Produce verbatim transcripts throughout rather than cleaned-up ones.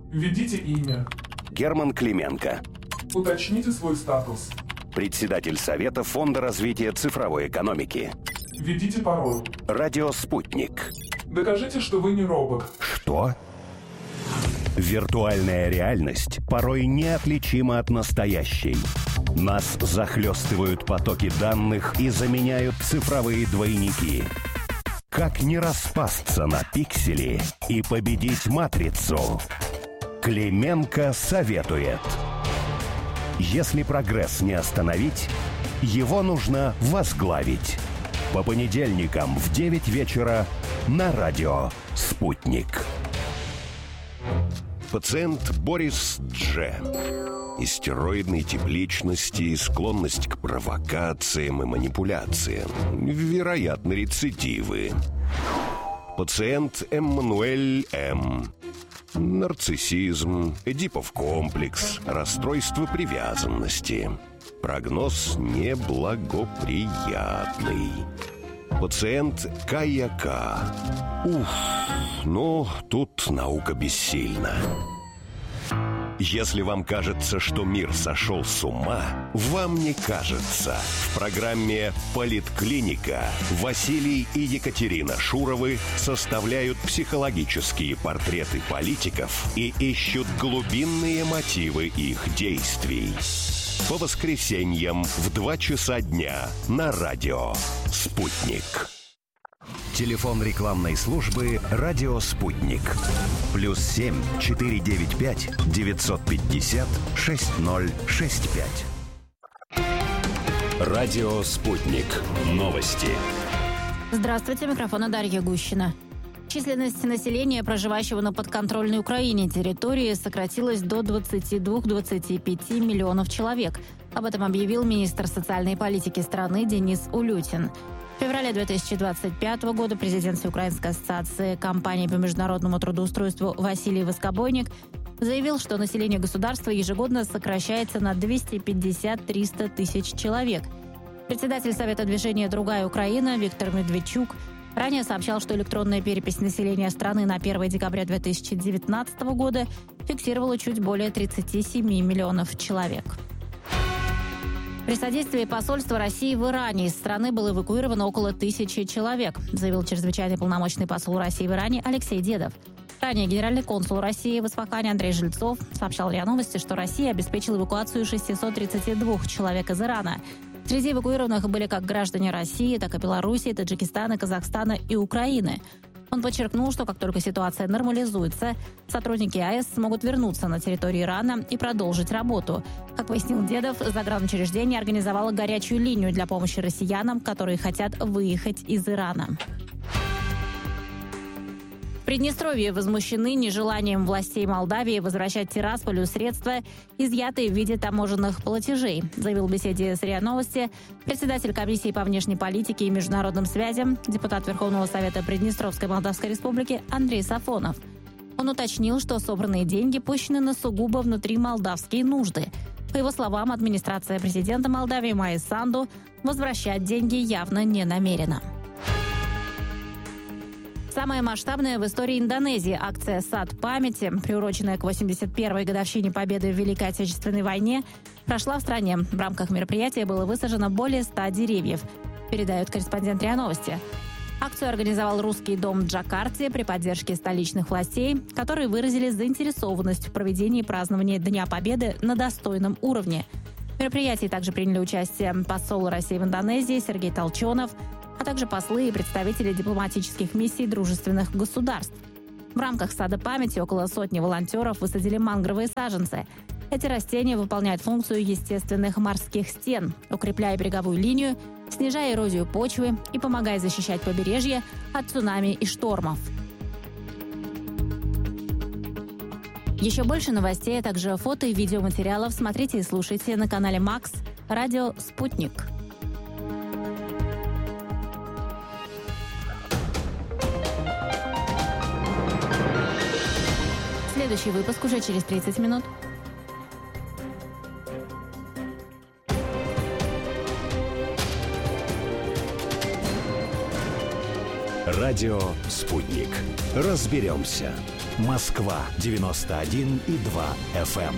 Введите имя. Герман Клименко. Уточните свой статус. Председатель Совета Фонда развития цифровой экономики. Введите пароль. Радио «Спутник». Докажите, что вы не робот. Что? Виртуальная реальность порой неотличима от настоящей. Нас захлестывают потоки данных и заменяют цифровые двойники. Как не распасться на пиксели и победить матрицу? Клименко советует. Если прогресс не остановить, его нужно возглавить. По понедельникам в девять вечера на радио «Спутник». Пациент Борис Дж. Истероидной тепличности, склонность к провокациям и манипуляциям. Вероятно, рецидивы. Пациент Эммануэль М. Нарциссизм, Эдипов комплекс, расстройство привязанности. Прогноз неблагоприятный. Пациент Кая К. Уф, ну, тут наука бессильна. Если вам кажется, что мир сошел с ума, вам не кажется. В программе «Политклиника» Василий и Екатерина Шуровы составляют психологические портреты политиков и ищут глубинные мотивы их действий. По воскресеньям в два часа дня на радио «Спутник». Телефон рекламной службы «Радио Спутник». Плюс семь четыре девять пять девятьсот пятьдесят шесть ноль шесть пять. Радио Спутник. Новости. Здравствуйте, микрофон Дарья Гущина. Численность населения, проживающего на подконтрольной Украине территории, сократилась до двадцати двух — двадцати пяти миллионов человек. Об этом объявил министр социальной политики страны Денис Улютин. В феврале две тысячи двадцать пятого года президент Всеукраинской ассоциации компаний по международному трудоустройству Василий Воскобойник заявил, что население государства ежегодно сокращается на двести пятьдесят — триста тысяч человек. Председатель Совета движения «Другая Украина» Виктор Медведчук ранее сообщал, что электронная перепись населения страны на первое декабря две тысячи девятнадцатого года фиксировала чуть более тридцати семи миллионов человек. При содействии посольства России в Иране из страны было эвакуировано около тысячи человек, заявил чрезвычайный полномочный посол России в Иране Алексей Дедов. Ранее генеральный консул России в Исфахане Андрей Жильцов сообщал РИА Новости, что Россия обеспечила эвакуацию шестисот тридцати двух человек из Ирана. Среди эвакуированных были как граждане России, так и Белоруссии, Таджикистана, Казахстана и Украины. Он подчеркнул, что как только ситуация нормализуется, сотрудники АЭС смогут вернуться на территорию Ирана и продолжить работу. Как пояснил Дедов, загранучреждение организовало горячую линию для помощи россиянам, которые хотят выехать из Ирана. В Приднестровье возмущены нежеланием властей Молдавии возвращать Тирасполю средства, изъятые в виде таможенных платежей, заявил в беседе с РИА Новости председатель комиссии по внешней политике и международным связям, депутат Верховного Совета Приднестровской Молдавской Республики Андрей Сафонов. Он уточнил, что собранные деньги пущены на сугубо внутримолдавские нужды. По его словам, администрация президента Молдавии Майи Санду возвращать деньги явно не намерена. Самая масштабная в истории Индонезии акция «Сад памяти», приуроченная к восемьдесят первой годовщине победы в Великой Отечественной войне, прошла в стране. В рамках мероприятия было высажено более ста деревьев, передает корреспондент РИА Новости. Акцию организовал Русский дом в Джакарте при поддержке столичных властей, которые выразили заинтересованность в проведении празднования Дня Победы на достойном уровне. В мероприятии также приняли участие посол России в Индонезии Сергей Толченов, а также послы и представители дипломатических миссий дружественных государств. В рамках «Сада памяти» около сотни волонтеров высадили мангровые саженцы. Эти растения выполняют функцию естественных морских стен, укрепляя береговую линию, снижая эрозию почвы и помогая защищать побережье от цунами и штормов. Еще больше новостей, а также фото и видеоматериалов смотрите и слушайте на канале Макс «Радио Спутник». Следующий выпуск уже через тридцать минут. Радио «Спутник». Разберемся. Москва девяносто один и два эф эм.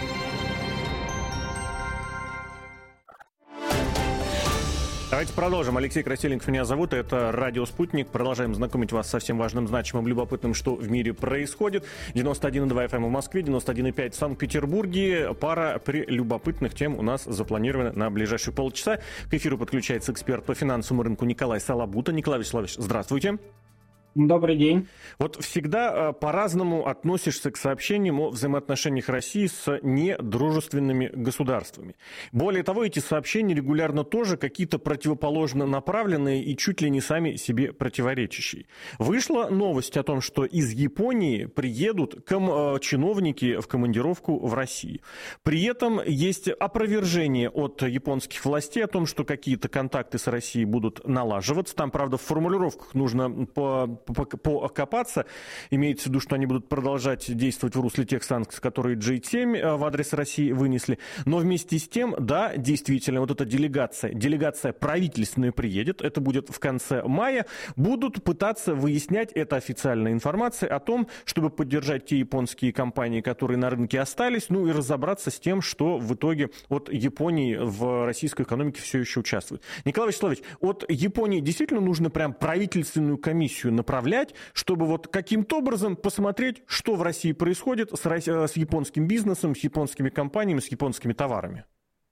Давайте продолжим. Алексей Красильников меня зовут. Это «Радио Спутник». Продолжаем знакомить вас со всем важным, значимым, любопытным, что в мире происходит. девяносто один и два эф эм в Москве, девяносто один и пять в Санкт-Петербурге. Пара прелюбопытных тем у нас запланирована на ближайшие полчаса. К эфиру подключается эксперт по финансовому рынку Николай Салабута. Николай Вячеславович, здравствуйте. Добрый день. Вот всегда по-разному относишься к сообщениям о взаимоотношениях России с недружественными государствами. Более того, эти сообщения регулярно тоже какие-то противоположно направленные и чуть ли не сами себе противоречащие. Вышла новость о том, что из Японии приедут ком- чиновники в командировку в Россию. При этом есть опровержение от японских властей о том, что какие-то контакты с Россией будут налаживаться. Там, правда, в формулировках нужно по покопаться. Имеется в виду, что они будут продолжать действовать в русле тех санкций, которые джи семь в адрес России вынесли. Но вместе с тем, да, действительно, вот эта делегация, делегация правительственная приедет, это будет в конце мая, будут пытаться выяснять, это официальная информация, о том, чтобы поддержать те японские компании, которые на рынке остались, ну и разобраться с тем, что в итоге от Японии в российской экономике все еще участвует. Николай Вячеславович, от Японии действительно нужно прям правительственную комиссию направлять, чтобы вот каким-то образом посмотреть, что в России происходит с, с японским бизнесом, с японскими компаниями, с японскими товарами?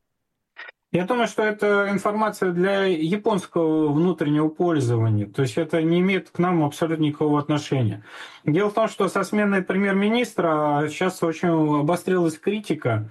Я думаю, что это информация для японского внутреннего пользования. То есть это не имеет к нам абсолютно никакого отношения. Дело в том, что со сменой премьер-министра сейчас очень обострилась критика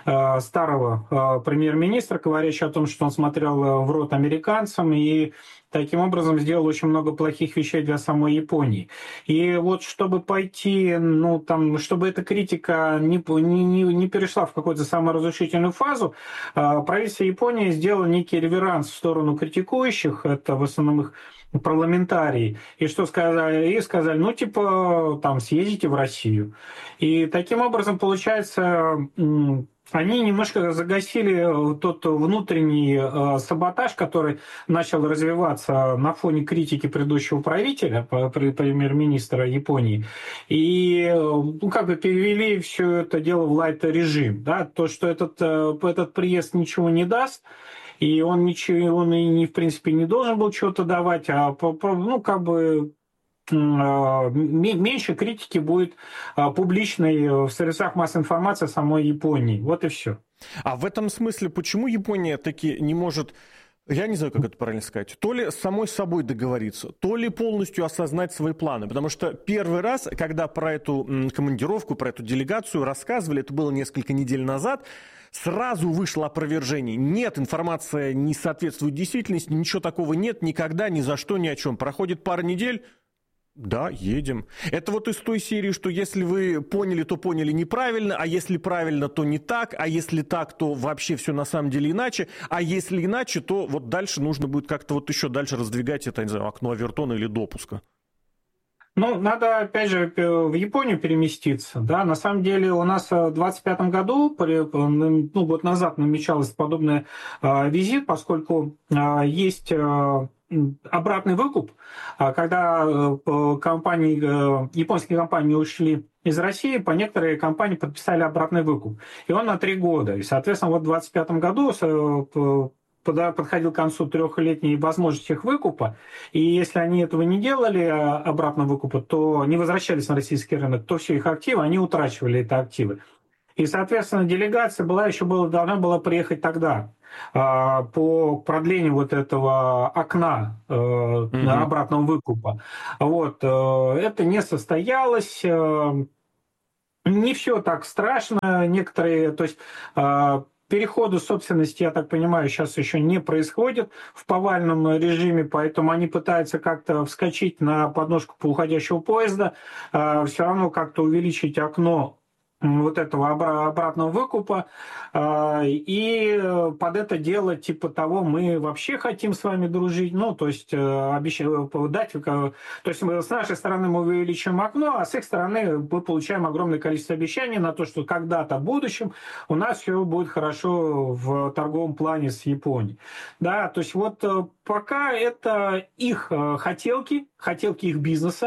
старого премьер-министра, говорящая о том, что он смотрел в рот американцам и таким образом сделал очень много плохих вещей для самой Японии. И вот чтобы пойти, ну там, чтобы эта критика не, не, не перешла в какую-то саморазрушительную фазу, правительство Японии сделало некий реверанс в сторону критикующих, это в основном их парламентарии, и что сказали? И сказали, ну типа там съездите в Россию. И таким образом получается, они немножко загасили тот внутренний саботаж, который начал развиваться на фоне критики предыдущего правителя, премьер-министра Японии, и ну, как бы перевели все это дело в лайт-режим. Да? То, что этот, этот приезд ничего не даст, и он ничего, он и в принципе не должен был чего-то давать, а ну как бы меньше критики будет публичной в средствах массовой информации самой Японии. Вот и все. А в этом смысле почему Япония таки не может, я не знаю, как это правильно сказать, то ли с самой собой договориться, то ли полностью осознать свои планы? Потому что первый раз, когда про эту командировку, про эту делегацию рассказывали, это было несколько недель назад, сразу вышло опровержение. Нет, информация не соответствует действительности, ничего такого нет, никогда, ни за что, ни о чем. Проходит пара недель, да, едем. Это вот из той серии, что если вы поняли, то поняли неправильно, а если правильно, то не так, а если так, то вообще все на самом деле иначе, а если иначе, то вот дальше нужно будет как-то вот еще дальше раздвигать это, не знаю, окно Авертона или допуска. Ну, надо, опять же, в Японию переместиться. Да? На самом деле у нас в двадцать пятом году, ну, год назад намечался подобный э, визит, поскольку э, есть э, обратный выкуп, когда э, компании, э, японские компании ушли из России, по некоторые компании подписали обратный выкуп. И он на три года. И, соответственно, вот в двадцать пятом году э, подходил к концу трехлетней возможности их выкупа, и если они этого не делали, обратно выкупа, то не возвращались на российский рынок, то все их активы, они утрачивали эти активы. И, соответственно, делегация была еще была, должна была приехать тогда по продлению вот этого окна mm-hmm. обратного выкупа. Вот. Это не состоялось. Не все так страшно. Некоторые, то есть переходы собственности, я так понимаю, сейчас еще не происходит в повальном режиме, поэтому они пытаются как-то вскочить на подножку уходящего поезда, все равно как-то увеличить окно вот этого обратного выкупа, и под это дело типа того, мы вообще хотим с вами дружить, ну, то есть обещать, дать, то есть мы, с нашей стороны мы увеличим окно, а с их стороны мы получаем огромное количество обещаний на то, что когда-то в будущем у нас все будет хорошо в торговом плане с Японией. Да, то есть вот пока это их хотелки, хотелки их бизнеса,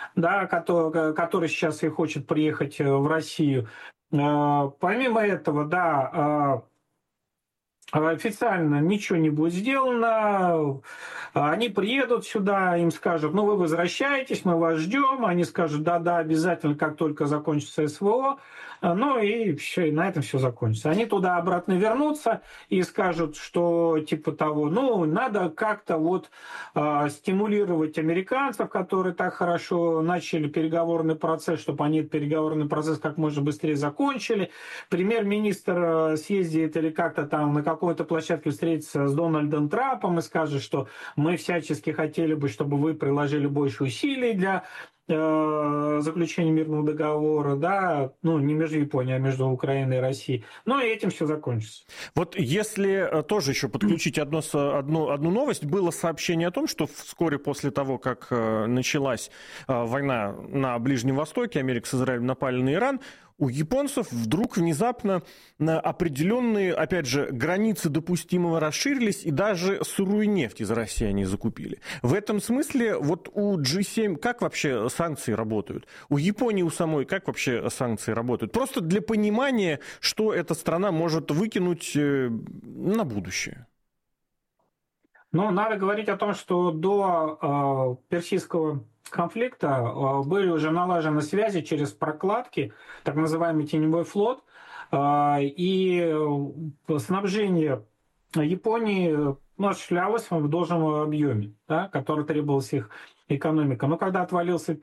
да, который, который сейчас и хочет приехать в Россию. Помимо этого, да, официально ничего не будет сделано. Они приедут сюда, им скажут, ну вы возвращаетесь, мы вас ждем. Они скажут, да-да, обязательно, как только закончится СВО. Ну и все, и на этом все закончится. Они туда обратно вернутся и скажут, что типа того, ну надо как-то вот э, стимулировать американцев, которые так хорошо начали переговорный процесс, чтобы они этот переговорный процесс как можно быстрее закончили. Премьер-министр съездит или как-то там на какой-то площадке встретится с Дональдом Трампом и скажет, что мы всячески хотели бы, чтобы вы приложили больше усилий для э, заключения мирного договора, да, ну, не между Японией, а между Украиной и Россией. Ну, и этим все закончится. Вот если тоже еще подключить одно, одну, одну новость, было сообщение о том, что вскоре после того, как началась война на Ближнем Востоке, Америка с Израилем напали на Иран, у японцев вдруг внезапно определенные, опять же, границы допустимого расширились, и даже сырую нефть из России они закупили. В этом смысле вот у джи семь как вообще санкции работают? У Японии, у самой, как вообще санкции работают? Просто для понимания, что эта страна может выкинуть на будущее. Ну, надо говорить о том, что до э, персидского конфликта были уже налажены связи через прокладки, так называемый теневой флот, и снабжение Японии осуществлялось в должном объеме, да, который требовалась их экономика. Но когда отвалился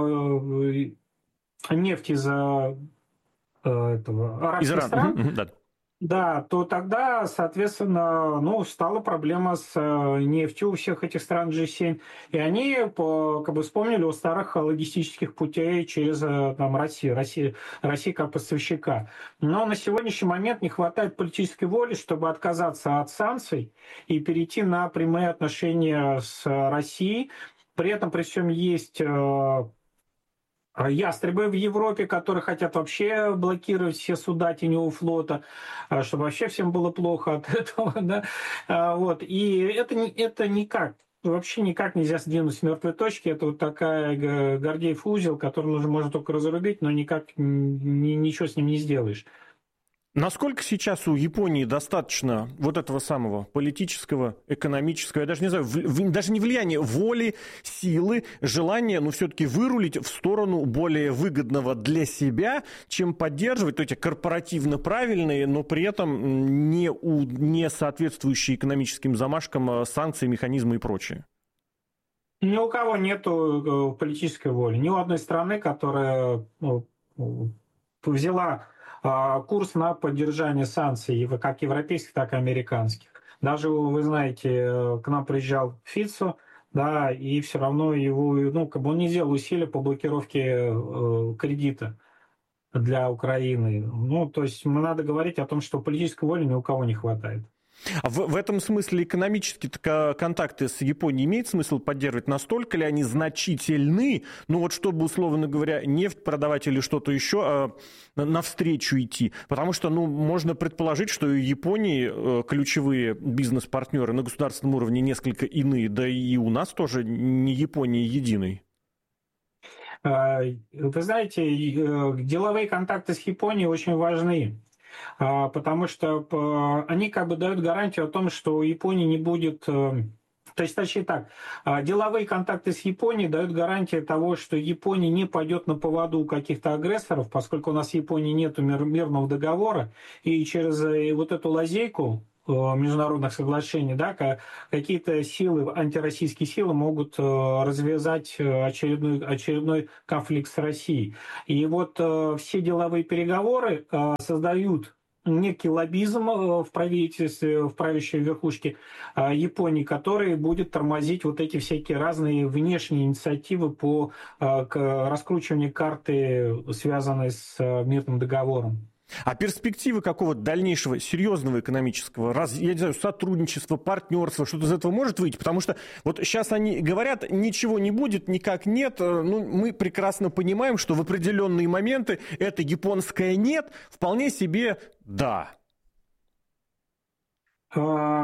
нефть из этого арабских стран, да. Да, то тогда, соответственно, ну, стала проблема с нефтью у всех этих стран джи семь. И они по, как бы вспомнили о старых логистических путей через там, Россию, Россию, Россию как поставщика. Но на сегодняшний момент не хватает политической воли, чтобы отказаться от санкций и перейти на прямые отношения с Россией. При этом, при всем, есть ястребы в Европе, которые хотят вообще блокировать все суда теневого флота, чтобы вообще всем было плохо от этого. Да? Вот. И это, это никак, вообще никак нельзя сдвинуть с мертвой точки. Это вот такая Гордеев узел, который нужно, можно только разрубить, но никак ни, ничего с ним не сделаешь. Насколько сейчас у Японии достаточно вот этого самого политического, экономического, я даже не знаю, в, даже не влияния, воли, силы, желания, но все-таки вырулить в сторону более выгодного для себя, чем поддерживать то эти корпоративно правильные, но при этом не, у, не соответствующие экономическим замашкам санкции, механизмы и прочее? Ни у кого нет политической воли. Ни у одной страны, которая ну, взяла курс на поддержание санкций, как европейских, так и американских. Даже, вы знаете, к нам приезжал Фицо, да, и все равно его, ну, как бы он не делал усилия по блокировке э, кредита для Украины. Ну, то есть надо говорить о том, что политической воли ни у кого не хватает. А в, в этом смысле экономические контакты с Японией имеет смысл поддерживать? Настолько ли они значительны, ну вот чтобы, условно говоря, нефть продавать или что-то еще, а, навстречу идти? Потому что, ну, можно предположить, что у Японии ключевые бизнес-партнеры на государственном уровне несколько иные, да и у нас тоже не Япония единой. Вы знаете, деловые контакты с Японией очень важны. Потому что они как бы дают гарантию о том, что у Японии не будет... То есть, точнее так, деловые контакты с Японией дают гарантию того, что Япония не пойдет на поводу каких-то агрессоров, поскольку у нас в Японии нет мирного договора, и через вот эту лазейку международных соглашений, да, какие-то силы, антироссийские силы могут развязать очередной, очередной конфликт с Россией. И вот все деловые переговоры создают некий лоббизм в правительстве, в правящей верхушке Японии, который будет тормозить вот эти всякие разные внешние инициативы по раскручиванию карты, связанной с мирным договором. А перспективы какого-то дальнейшего серьезного экономического, раз, я не знаю, сотрудничества, партнерства, что-то из этого может выйти? Потому что вот сейчас они говорят, ничего не будет, никак нет. Ну, мы прекрасно понимаем, что в определенные моменты это японское «нет» вполне себе «да». Вы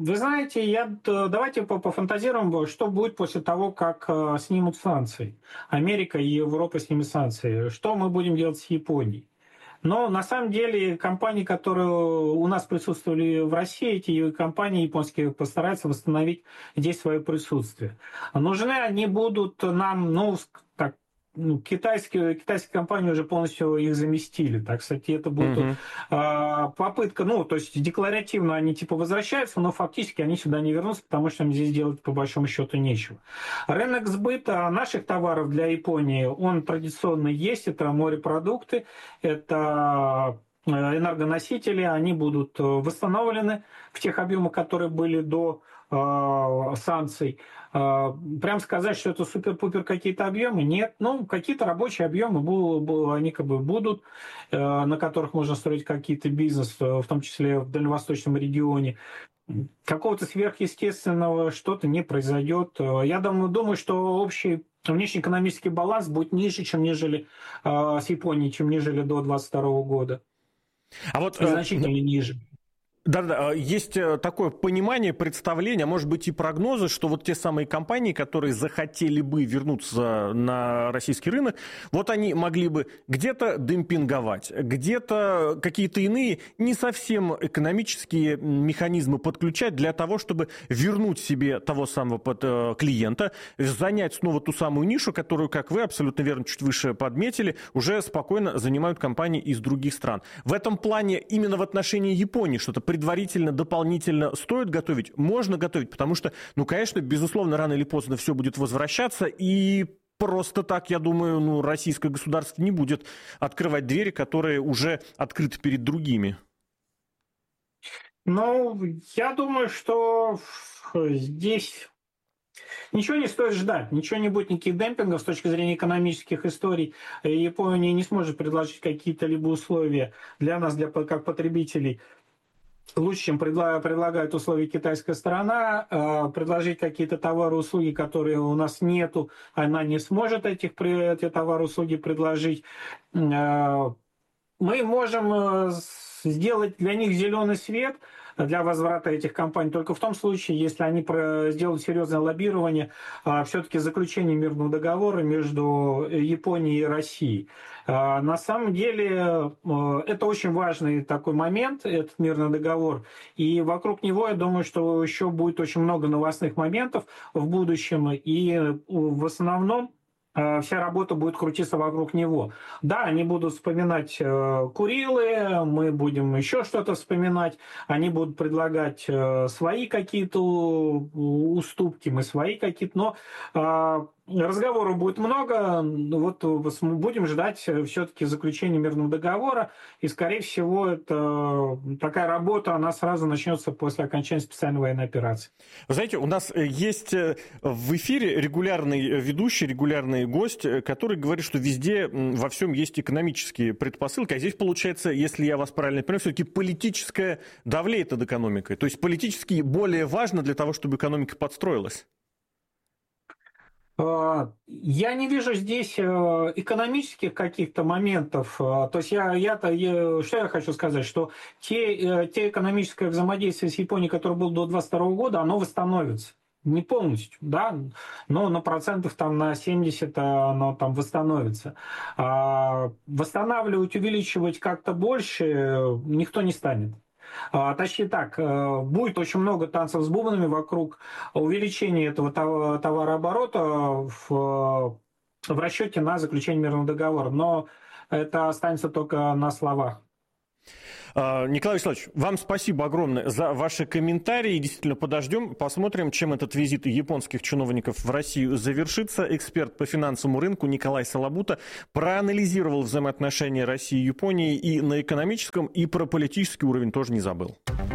Вы знаете, я, давайте пофантазируем, что будет после того, как снимут санкции. Америка и Европа снимут санкции. Что мы будем делать с Японией? Но на самом деле компании, которые у нас присутствовали в России, эти компании японские постараются восстановить здесь свое присутствие. Нужны они будут нам, ну, так, китайские, китайские компании уже полностью их заместили. Так, кстати, это будет uh-huh. а, попытка, ну, то есть декларативно они типа возвращаются, но фактически они сюда не вернутся, потому что им здесь делать по большому счету нечего. Рынок сбыта наших товаров для Японии, он традиционно есть, это морепродукты, это энергоносители, они будут восстановлены в тех объемах, которые были до э, санкций. Прям сказать, что это супер-пупер какие-то объемы, нет. Ну, какие-то рабочие объемы, они как бы будут, на которых можно строить какие-то бизнес, в том числе в дальневосточном регионе. Какого-то сверхъестественного что-то не произойдет. Я думаю, думаю, что общий внешнеэкономический баланс будет ниже, чем нежели с Японией, чем нежели до двадцать второго года. А вот значительно э... ниже. Да-да, есть такое понимание, представление, а может быть и прогнозы, что вот те самые компании, которые захотели бы вернуться на российский рынок, вот они могли бы где-то демпинговать, где-то какие-то иные не совсем экономические механизмы подключать для того, чтобы вернуть себе того самого клиента, занять снова ту самую нишу, которую, как вы абсолютно верно чуть выше подметили, уже спокойно занимают компании из других стран. В этом плане именно в отношении Японии что-то предварительно, дополнительно стоит готовить? Можно готовить, потому что, ну, конечно, безусловно, рано или поздно все будет возвращаться, и просто так, я думаю, ну, российское государство не будет открывать двери, которые уже открыты перед другими. Ну, я думаю, что здесь ничего не стоит ждать, ничего не будет, никаких демпингов с точки зрения экономических историй. Япония не сможет предложить какие-то либо условия для нас, для, как потребителей, лучше, чем предлагает условия китайская сторона, предложить какие-то товары и услуги, которые у нас нету, она не сможет этих, эти товары и услуги предложить. Мы можем сделать для них зеленый свет для возврата этих компаний только в том случае, если они сделают серьезное лоббирование все-таки заключения мирного договора между Японией и Россией. На самом деле это очень важный такой момент, этот мирный договор, и вокруг него, я думаю, что еще будет очень много новостных моментов в будущем, и в основном вся работа будет крутиться вокруг него. Да, они будут вспоминать э, Курилы, мы будем еще что-то вспоминать, они будут предлагать э, свои какие-то уступки, мы свои какие-то, но э, разговоров будет много, вот будем ждать все-таки заключения мирного договора, и, скорее всего, это такая работа, она сразу начнется после окончания специальной военной операции. Вы знаете, у нас есть в эфире регулярный ведущий, регулярный гость, который говорит, что везде во всем есть экономические предпосылки, а здесь, получается, если я вас правильно понимаю, все-таки политическое давлеет над экономикой, то есть политически более важно для того, чтобы экономика подстроилась. Я не вижу здесь экономических каких-то моментов. То есть я, я-то, я, что я хочу сказать, что те, те экономическое взаимодействие с Японией, которое было до двадцать второго года, оно восстановится. Не полностью, да, но на процентов там на семьдесят оно там восстановится. А восстанавливать, увеличивать как-то больше никто не станет. Точнее так, будет очень много танцев с бубнами вокруг увеличения этого товарооборота в, в расчете на заключение мирного договора, но это останется только на словах. Николай Вячеславович, вам спасибо огромное за ваши комментарии. Действительно, подождем, посмотрим, чем этот визит японских чиновников в Россию завершится. Эксперт по финансовому рынку Николай Салабута проанализировал взаимоотношения России и Японии и на экономическом, и про политический уровень тоже не забыл.